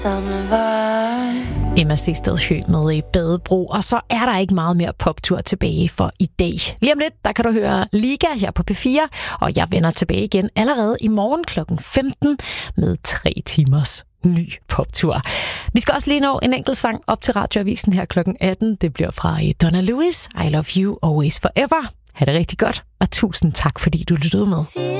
Emma Sehsted Høgh med i Badebro, og så er der ikke meget mere poptur tilbage for i dag. Lige om lidt, der kan du høre Liga her på P4, og jeg vender tilbage igen allerede i morgen kl. 15 med 3 timers ny poptur. Vi skal også lige nå en enkelt sang op til radioavisen her kl. 18. Det bliver fra Donna Lewis, I Love You Always Forever. Ha' det rigtig godt, og tusind tak, fordi du lyttede med.